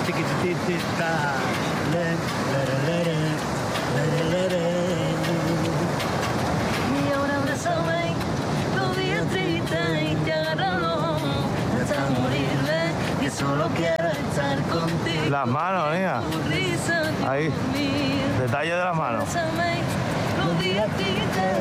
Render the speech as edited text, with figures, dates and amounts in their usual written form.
tiquititita, Y ahora abrázame, los días tristes y te agarro hasta morirme, que solo quiero estar contigo. Las manos, niña. Tu risa, Ahí. dormir. Detalle de las manos. Abrázame, los días tristes